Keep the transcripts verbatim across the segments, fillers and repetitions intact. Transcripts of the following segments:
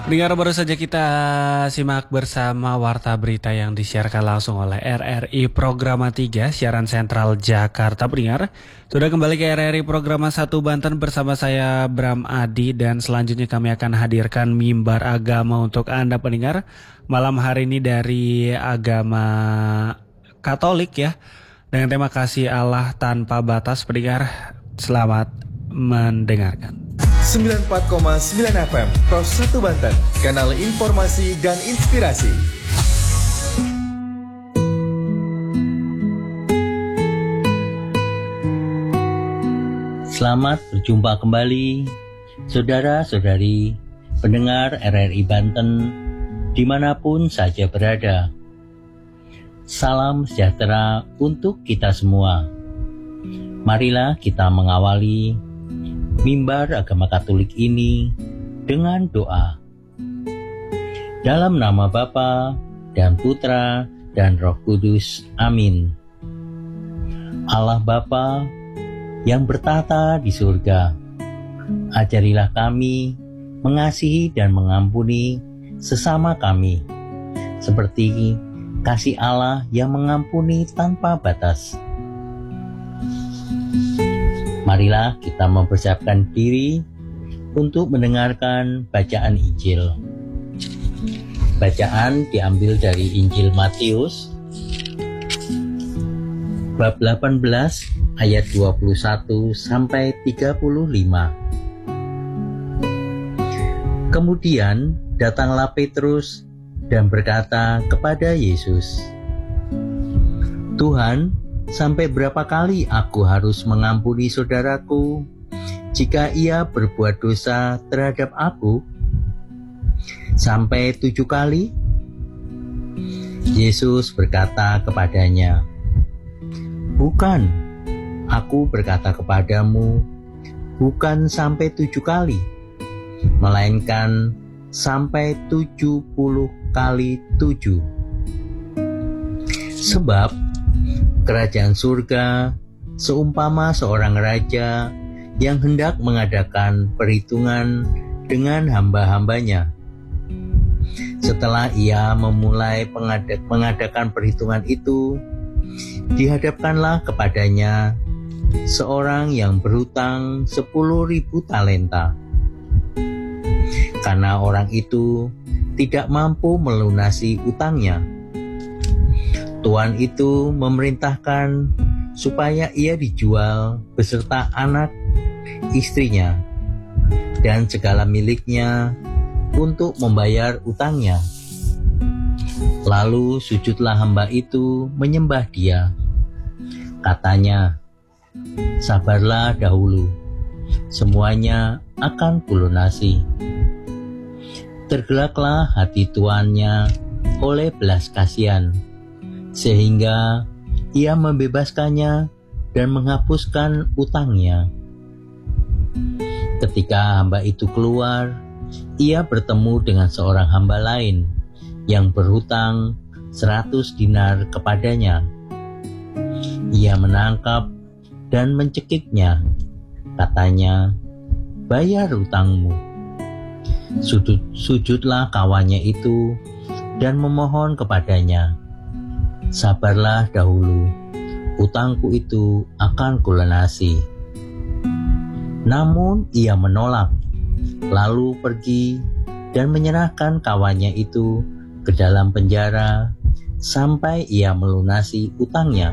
Dengar baru saja kita simak bersama warta berita yang disiarkan langsung oleh R R I Programa tiga, siaran sentral Jakarta. Pendengar, sudah kembali ke R R I Programa satu Banten bersama saya Bram Adi, dan selanjutnya kami akan hadirkan mimbar agama untuk Anda pendengar. Malam hari ini dari agama Katolik ya, dengan tema Kasih Allah Tanpa Batas. Pendengar, selamat mendengarkan. sembilan puluh empat koma sembilan F M Pros satu Banten, kanal informasi dan inspirasi. Selamat berjumpa kembali, saudara-saudari pendengar R R I Banten, dimanapun saja berada. Salam sejahtera untuk kita semua. Marilah kita mengawali mimbar agama Katolik ini dengan doa. Dalam nama Bapa dan Putra dan Roh Kudus. Amin. Allah Bapa yang bertata di surga, ajarilah kami mengasihi dan mengampuni sesama kami, seperti kasih Allah yang mengampuni tanpa batas. Marilah kita mempersiapkan diri untuk mendengarkan bacaan Injil. Bacaan diambil dari Injil Matius bab delapan belas ayat dua puluh satu sampai tiga puluh lima. Kemudian datanglah Petrus dan berkata kepada Yesus, "Tuhan, sampai berapa kali aku harus mengampuni saudaraku jika ia berbuat dosa terhadap aku? Sampai tujuh kali?" Yesus berkata kepadanya, "Bukan, aku berkata kepadamu, bukan sampai tujuh kali, melainkan sampai tujuh puluh kali tujuh. Sebab kerajaan surga seumpama seorang raja yang hendak mengadakan perhitungan dengan hamba-hambanya. Setelah ia memulai pengadak, mengadakan perhitungan itu, dihadapkanlah kepadanya seorang yang berhutang sepuluh ribu talenta. Karena orang itu tidak mampu melunasi utangnya, tuan itu memerintahkan supaya ia dijual beserta anak, istrinya, dan segala miliknya untuk membayar utangnya. Lalu sujudlah hamba itu menyembah dia. Katanya, 'Sabarlah dahulu, semuanya akan kulunasi.' Tergeraklah hati tuannya oleh belas kasihan, sehingga ia membebaskannya dan menghapuskan utangnya. Ketika hamba itu keluar, ia bertemu dengan seorang hamba lain yang berhutang seratus dinar kepadanya. Ia menangkap dan mencekiknya. Katanya, 'Bayar utangmu.' Sujud, sujudlah kawannya itu dan memohon kepadanya, 'Sabarlah dahulu, utangku itu akan kulunasi.' Namun ia menolak, lalu pergi dan menyerahkan kawannya itu ke dalam penjara sampai ia melunasi utangnya.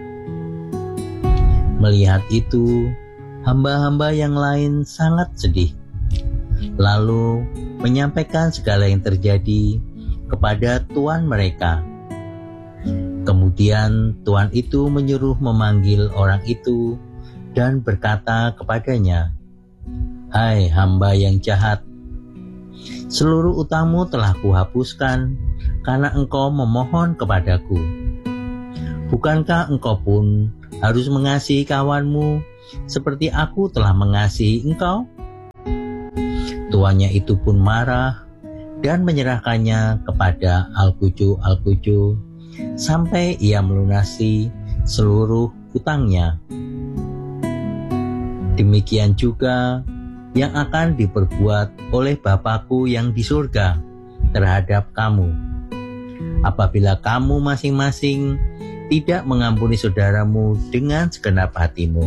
Melihat itu, hamba-hamba yang lain sangat sedih, lalu menyampaikan segala yang terjadi kepada tuan mereka. Kemudian tuan itu menyuruh memanggil orang itu dan berkata kepadanya, 'Hai hamba yang jahat, seluruh utangmu telah kuhapuskan karena engkau memohon kepadaku. Bukankah engkau pun harus mengasihi kawanmu seperti aku telah mengasihi engkau?' Tuannya itu pun marah dan menyerahkannya kepada Alkucu-Alkucu sampai ia melunasi seluruh utangnya. Demikian juga yang akan diperbuat oleh Bapa-Ku yang di surga terhadap kamu. Apabila kamu masing-masing tidak mengampuni saudaramu dengan segenap hatimu.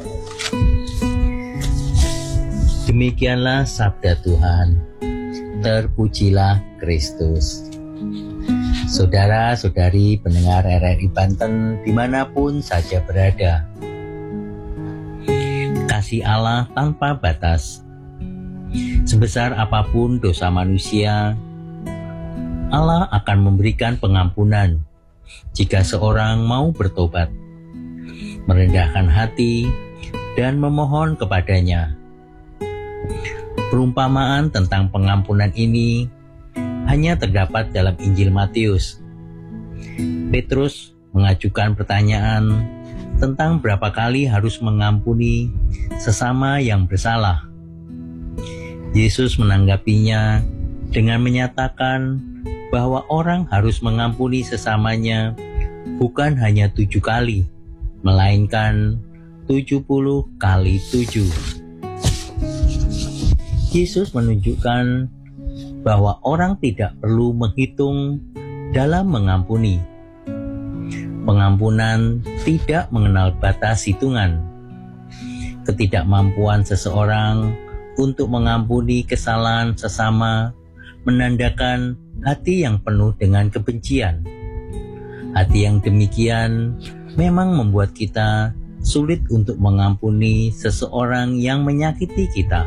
Demikianlah sabda Tuhan. Terpujilah Kristus. Saudara-saudari pendengar R R I Banten dimanapun saja berada, kasih Allah tanpa batas. Sebesar apapun dosa manusia, Allah akan memberikan pengampunan jika seorang mau bertobat, merendahkan hati, dan memohon kepadanya. Perumpamaan tentang pengampunan ini hanya terdapat dalam Injil Matius. Petrus mengajukan pertanyaan tentang berapa kali harus mengampuni sesama yang bersalah. Yesus menanggapinya dengan menyatakan bahwa orang harus mengampuni sesamanya bukan hanya tujuh kali, melainkan tujuh puluh kali tujuh. Yesus menunjukkan bahwa orang tidak perlu menghitung dalam mengampuni. Pengampunan tidak mengenal batas hitungan. Ketidakmampuan seseorang untuk mengampuni kesalahan sesama menandakan hati yang penuh dengan kebencian. Hati yang demikian memang membuat kita sulit untuk mengampuni seseorang yang menyakiti kita.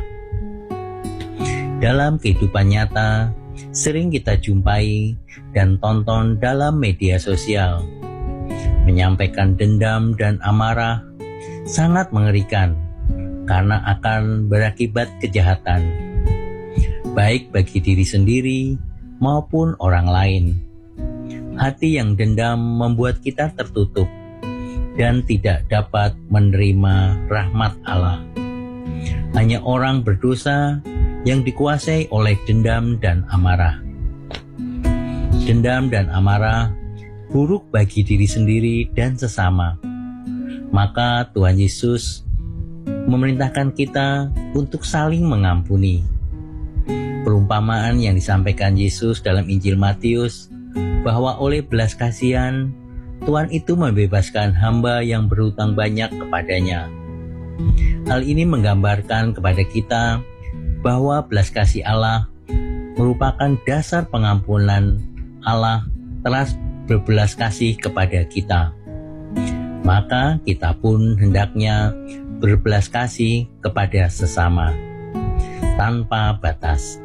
Dalam kehidupan nyata, sering kita jumpai dan tonton dalam media sosial. Menyampaikan dendam dan amarah sangat mengerikan karena akan berakibat kejahatan, baik bagi diri sendiri maupun orang lain. Hati yang dendam membuat kita tertutup dan tidak dapat menerima rahmat Allah. Hanya orang berdosa yang dikuasai oleh dendam dan amarah. Dendam dan amarah buruk bagi diri sendiri dan sesama. Maka Tuhan Yesus memerintahkan kita untuk saling mengampuni. Perumpamaan yang disampaikan Yesus dalam Injil Matius bahwa oleh belas kasihan Tuhan itu membebaskan hamba yang berhutang banyak kepadanya. Hal ini menggambarkan kepada kita bahwa belas kasih Allah merupakan dasar pengampunan Allah telah berbelas kasih kepada kita. Maka kita pun hendaknya berbelas kasih kepada sesama tanpa batas.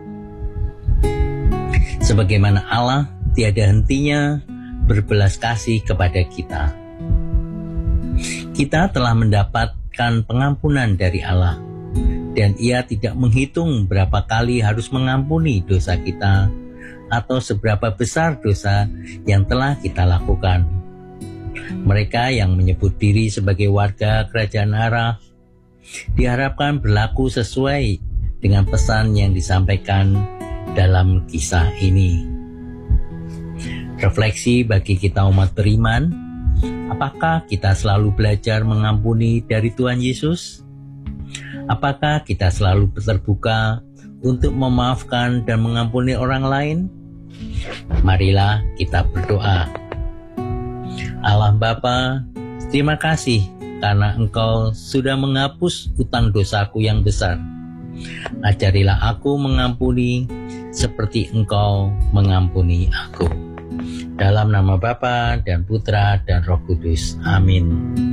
Sebagaimana Allah tiada hentinya berbelas kasih kepada kita. Kita telah mendapatkan pengampunan dari Allah. Dan Ia tidak menghitung berapa kali harus mengampuni dosa kita atau seberapa besar dosa yang telah kita lakukan. Mereka yang menyebut diri sebagai warga kerajaan Allah diharapkan berlaku sesuai dengan pesan yang disampaikan dalam kisah ini. Refleksi bagi kita umat beriman, apakah kita selalu belajar mengampuni dari Tuhan Yesus? Apakah kita selalu terbuka untuk memaafkan dan mengampuni orang lain? Marilah kita berdoa. Allah Bapa, terima kasih karena Engkau sudah menghapus utang dosaku yang besar. Ajarilah aku mengampuni seperti Engkau mengampuni aku. Dalam nama Bapa dan Putra dan Roh Kudus. Amin.